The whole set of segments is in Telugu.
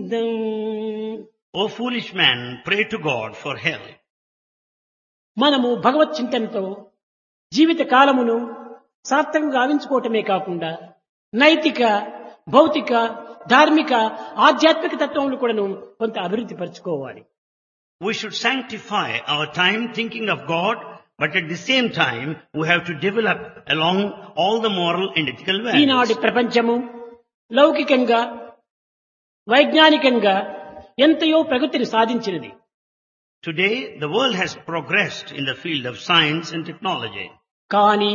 Govindam. O foolish man, pray to God for help. మనము భగవత్ చింతనతో జీవిత కాలమును సార్థకంగా గావించుకోవటమే కాకుండా నైతిక, భౌతిక, ధార్మిక, ఆధ్యాత్మిక తత్వములు కూడాను కొంత అభివృద్ధి పరచుకోవాలి. We should sanctify our time thinking of God, but at the same time, we have to develop along all the moral and ethical ఈనాటి values. ప్రపంచము లౌకికంగా, వైజ్ఞానికంగా ఎంతయో ప్రగతిని సాధించినది. Today, the world has progressed in the field of science and technology. కానీ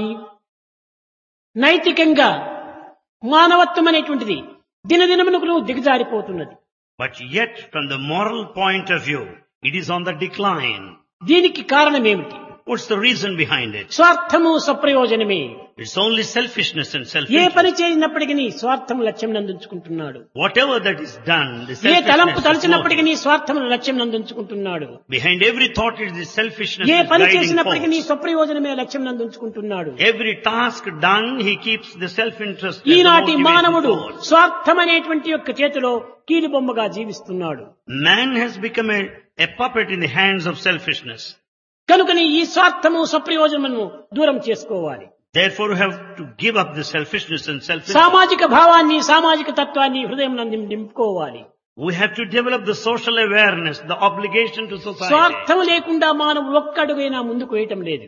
నైతికంగా మానవత్వం అనేటువంటిది దినదినమునకు దిగజారిపోతున్నది. But yet, from the moral point of view, it is on the decline. దీనికి కారణం ఏమిటి? What's the reason behind it? స్వార్థము స్వప్రయోజనమే. It's only selfishness and ఏ పని self-interest. చేసినప్పటికీ స్వార్థం లక్ష్యం నందించుకుంటున్నాడు. Whatever that is done, the ఏ తలంపు selfishness is తలచినప్పటికీ motive. స్వార్థం లక్ష్యం నందించుకుంటున్నాడు. Behind every thought is the selfishness A is పని guiding చేసినప్పటికీ force. స్వప్రయోజనమే లక్ష్యం నందించుకుంటున్నాడు. Every task done, he keeps the self-interest as the ఈనాటి motivating మానవుడు force. స్వార్థం అనేటువంటి యొక్క చేతిలో కీలుబొమ్మగా జీవిస్తున్నాడు. Man has become a puppet in the hands of selfishness. కనుకని ఈ స్వార్థము స్వప్రయోజనము దూరం చేసుకోవాలి. Therefore, we have to give up the selfishness and self-interest. సామాజిక భావాన్ని, సామాజిక తత్వాన్ని హృదయం నందు నింపుకోవాలి. We have to develop the social awareness, the obligation to society. స్వార్థం లేకుండా మానవుడు ఒక్కడుగైనా ముందుకు వేయటం లేదు.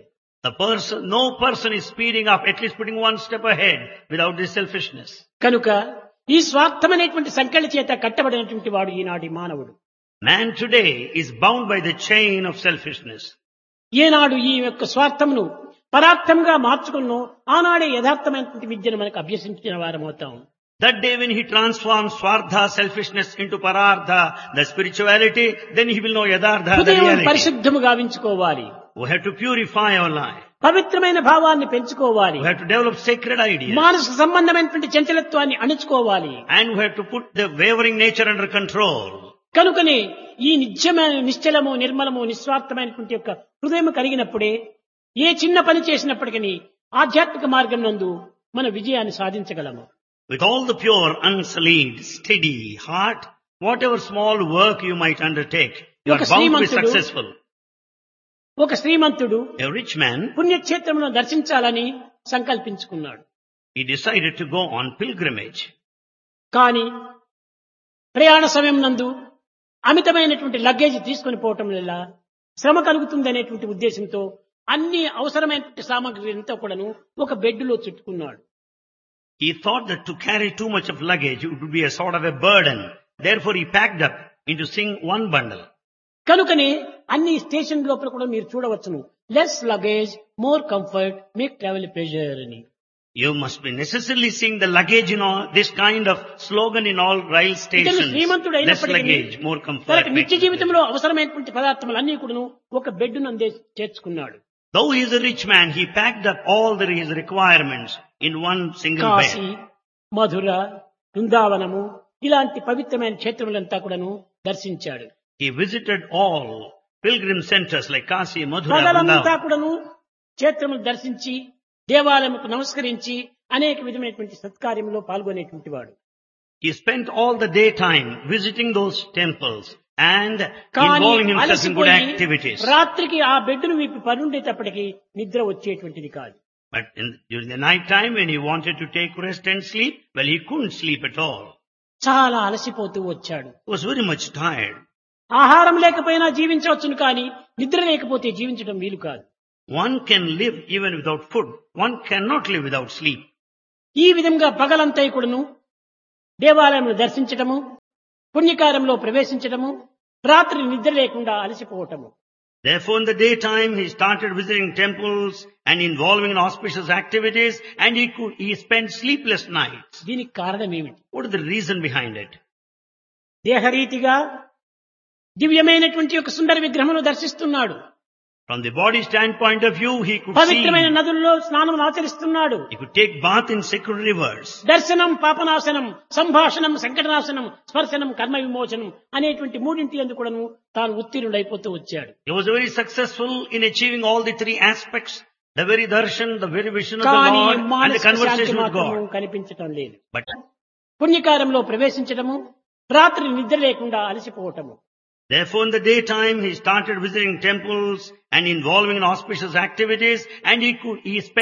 No person is speeding up, at least putting one step ahead without this selfishness. కనుక ఈ స్వార్థం అనేటువంటి సంకళ్ళ చేత కట్టబడినటువంటి వాడు ఈనాటి మానవుడు. Man today is bound by the chain of selfishness. ఏనాడు ఈ యొక్క స్వార్థమును పరార్థంగా మార్చుకున్నో ఆనాడే యథార్థమైనటువంటి విద్యను మనకు అభ్యసించిన వారమవుతాం. That day when he transforms Swardha, selfishness into Parartha, the spirituality, then he will know Yadardha, the హృదయం reality. పరిశుద్ధము గావించుకోవాలి. We have to purify our life. పవిత్రమైన భావాన్ని పెంచుకోవాలి. We have to develop sacred ideas. మానసిక సంబంధమైనటువంటి చంచలత్వాన్ని అణుచుకోవాలి. And we have to put the wavering nature under control. కనుకనే ఈ నిత్యమైన నిశ్చలము, నిర్మలము, నిస్వార్థమైనటువంటి యొక్క హృదయం కలిగినప్పుడే ఏ చిన్న పని చేసినప్పటికీ ఆధ్యాత్మిక మార్గం నందు మన విజయాన్ని సాధించగలము. With all the pure, unsullied, steady heart, whatever small work you might undertake, you are bound to be successful. ఒక శ్రీమంతుడు A rich man, పుణ్యక్షేత్రమును దర్శించాలని సంకల్పించుకున్నాడు. he decided to go on pilgrimage. కానీ ప్రయాణ సమయం నందు అమితమైనటువంటి లగేజ్ తీసుకొని పోవటం వల్ల శ్రమ కలుగుతుందనేటువంటి ఉద్దేశంతో అన్ని అవసరమైనటువంటి సామాగ్రి అంతా కూడాను ఒక బెడ్లో చుట్టుకున్నాడు. He thought that to carry too much of luggage it would be a sort of a burden. Therefore he packed up into one bundle. కనుకనే అన్ని స్టేషన్ లోపల కూడా మీరు చూడవచ్చును, less luggage more comfort make travel pleasure అని. You must be necessarily seeing the luggage in all, this kind of slogan in all rail stations. Srimanthudu Less అయినప్పటికీ luggage, more comfort. తనకు నిత్య జీవితంలో అవసరమైనటువంటి పదార్థములు అన్ని కూడాను ఒక bed నందే చేర్చుకున్నాడు. Though he is a rich man, he packed up all his requirements in one single Kashi, bed. మధుర, బృందావనము ఇలాంటి పవిత్రమైన క్షేత్రములంతా కూడాను దర్శించాడు. He visited all pilgrim centers like Kasi, Mathura, పగలంతా Vrindavan. కూడాను క్షేత్రములు దర్శించి దేవాలయముకు నమస్కరించి అనేక విధమైనటువంటి సత్కార్యంలో పాల్గొనేటువంటి వాడు. He spent all the daytime visiting those temples and కానీ involving himself in good అలసిపోయి activities. రాత్రికి ఆ బెడ్డును విప్పి పరుండేటప్పటికి నిద్ర వచ్చేటువంటిది కాదు. But during the night time when he wanted to take rest and sleep, well, he couldn't sleep at all. చాలా అలసిపోతూ వచ్చాడు. He was very much tired. ఆహారం లేకపోయినా జీవించవచ్చును, కానీ నిద్ర లేకపోతే జీవించడం వీలు కాదు. One can live even without food. One cannot live without sleep. ఈ విధంగా పగలంతా కూడాను దేవాలయంలో దర్శించటము, పుణ్యకార్యంలో ప్రవేశించటము, రాత్రి నిద్ర లేకుండా అలసిపోవటము. Therefore, in the daytime, he started visiting temples and involving in auspicious activities, and he spent sleepless nights. దీనికి కారణం ఏమిటి? What is the reason behind it? దేహరీతిగా దివ్యమైనటువంటి ఒక సుందర విగ్రహమును దర్శిస్తున్నాడు. From the body standpoint of view, he could పవిత్రమైన see, నదుల్లో స్నానం ఆచరిస్తున్నాడు. he could take bath in sacred rivers. దర్శనం పాపనాశనం, సంభాషణం సంకటనాశనం, స్పర్శనం కర్మ విమోచనం అనేటువంటి మూడింటి యందు కూడాను తాను ఉత్తీర్ణుడైపోతూ వచ్చాడు. He was very successful in achieving all the three aspects, the very darshan, the very vision of the కానీ Lord, and the మానసిక శాంతి conversation with మాత్రము God. కనిపించటం లేదు. But పుణ్యకార్యంలో ప్రవేశించడము, రాత్రి నిద్ర లేకుండా అలసిపోవటము. Therefore, in the daytime, he started visiting temples and involving in auspicious activities, and he spent